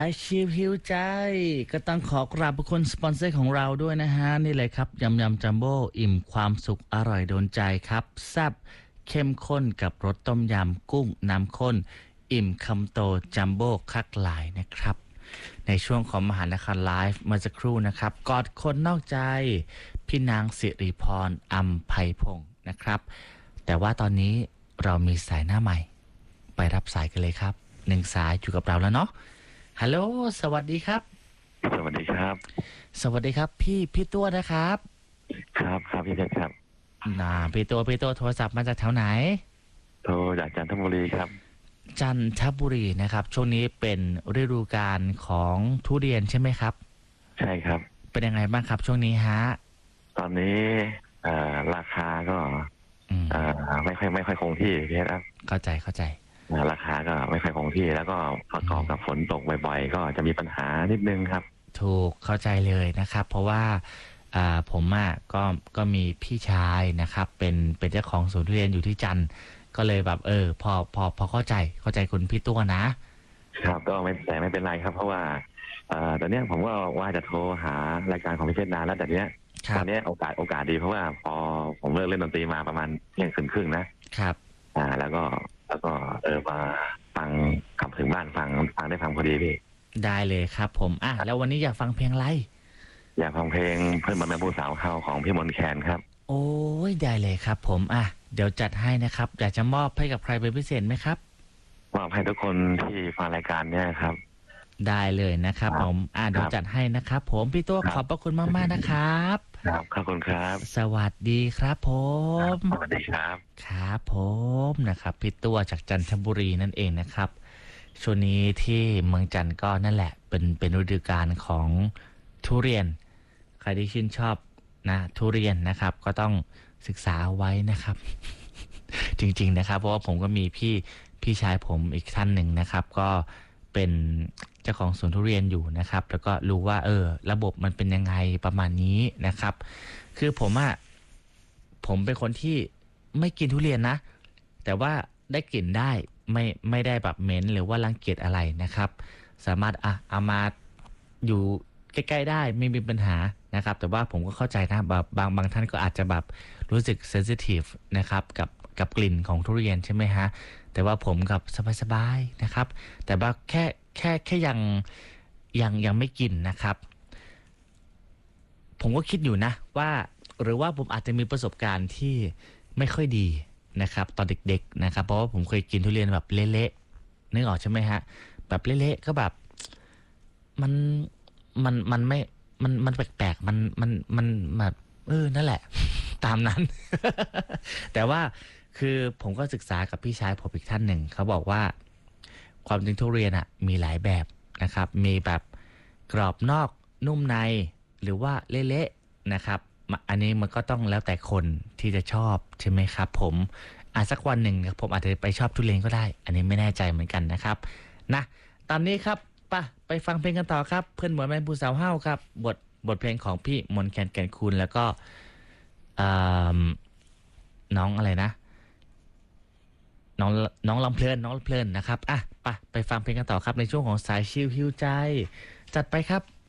ไอชิลฮิวใจก็ต้องขอกราบขอบคุณสปอนเซอร์ของเราด้วยนะฮะนี่เลยครับยำยำจัมโบ้อิ่มความสุขอร่อยโดนใจครับแซ่บเข้มข้นกับรสต้มยำกุ้งน้ำข้นอิ่มคำโตจัมโบ้คักหลายนะครับในช่วงของมหานครไลฟ์เมื่อสักครู่นะครับกอดคนนอกใจพี่นางสิริพรอัมไพพงศ์นะครับแต่ว่าตอนนี้เรามีสายหน้าใหม่ไปรับสายกันเลยครับหนึ่งสายอยู่กับเราแล้วเนาะฮัลโหลสวัสดีครับสวัสดีครับสวัสดีครับพี่ตัวนะครับครับพี่เพชรครับพี่ตัวโทรศัพท์มาจากแถวไหนโทรจากจันทบุรีครับจันทบุรีนะครับช่วงนี้เป็นฤดูกาลของทุเรียนใช่ไหมครับใช่ครับเป็นยังไงบ้างครับช่วงนี้ฮะตอนนี้ราคาก็ไม่ค่อยคงที่พี่เพชรครับเข้าใจราคาก็ไม่ค่อยคงที่แล้วก็ประกอบกับฝนตกบ่อยๆก็จะมีปัญหานิดนึงครับถูกเข้าใจเลยนะครับเพราะว่าผมก็มีพี่ชายนะครับเป็นเจ้าของสวนทุเรียนอยู่ที่จันทร์ก็เลยแบบพอเข้าใจคุณพี่ตัวนะครับก็ไม่เป็นไรครับเพราะว่าตอนนี้ผมก็ว่าจะโทรหารายการของพี่เพชรนานแล้วแต่เนี้ยตอนนี้โอกาสดีเพราะว่าพอผมเลิกเล่นดนตรีมาประมาณเที่ยงคืนครึ่งนะครับแล้วก็มาฟังกลับถึงบ้านฟังได้ฟังพอดีพี่ได้เลยครับผมแล้ววันนี้อยากฟังเพลงอะไรอยากฟังเพลงเพื่อนมาแม่ผู้สาวเขาของพี่มนต์แคนครับโอ้ยได้เลยครับผมเดี๋ยวจัดให้นะครับอยากจะมอบให้กับใครเป็นพิเศษไหมครับมอบให้ทุกคนที่ฟังรายการเนี่ยครับได้เลยนะครับผมเดี๋ยวจัดให้นะครับผมพี่ตัวขอบพระคุณมากๆนะครับครับขอบคุณครับสวัสดีครับผมสวัสดีครับครับผมนะครับพี่ตัวจากจันทบุรีนั่นเองนะครับช่วงนี้ที่เมืองจันทร์ก็นั่นแหละเป็นฤดูกาลของทุเรียนใครที่ชื่นชอบนะทุเรียนนะครับก็ต้องศึกษาเอาไว้นะครับ จริงๆนะครับเพราะว่าผมก็มีพี่ชายผมอีกท่านหนึ่งนะครับก็เป็นเจ้าของสวนทุเรียนอยู่นะครับแล้วก็รู้ว่าระบบมันเป็นยังไงประมาณนี้นะครับคือผมเป็นคนที่ไม่กินทุเรียนนะแต่ว่าได้กลิ่นได้ไม่ได้แบบเหม็นหรือว่ารังเกียจอะไรนะครับสามารถเอามาอยู่ใกล้ๆได้ไม่มีปัญหานะครับแต่ว่าผมก็เข้าใจนะแบบบางท่านก็อาจจะแบบรู้สึกเซนซิทีฟนะครับกับกลิ่นของทุเรียนใช่ไหมฮะแต่ว่าผมกับสบายๆนะครับแต่ว่าแค่ยังไม่กินนะครับผมก็คิดอยู่นะว่าหรือว่าผมอาจจะมีประสบการณ์ที่ไม่ค่อยดีนะครับตอนเด็กๆนะครับเพราะว่าผมเคยกินทุเรียนแบบเละๆนึกออกใช่ไหมฮะแบบเละๆก็แบบมันไม่มันแปลกๆมันแบบนั่นแหละตามนั้น แต่ว่าคือผมก็ศึกษากับพี่ชายผมอีกท่านหนึ่งเขาบอกว่าความจริงทุเรียนมีหลายแบบนะครับมีแบบกรอบนอกนุ่มในหรือว่าเละๆนะครับอันนี้มันก็ต้องแล้วแต่คนที่จะชอบใช่ไหมครับผมสักวันหนึ่งผมอาจจะไปชอบทุเรียนก็ได้อันนี้ไม่แน่ใจเหมือนกันนะครับนะตอนนี้ครับไปฟังเพลงกันต่อครับเพื่อนหมวดแมนผู้สาวเฮ้าครับบทเพลงของพี่มนต์แคนแก่นคูณแล้วก็น้องอะไรนะน้องลำเพลินนะครับไปฟังเพลงกันต่อครับในช่วงของสายชิลฮิวใจจัดไปครับ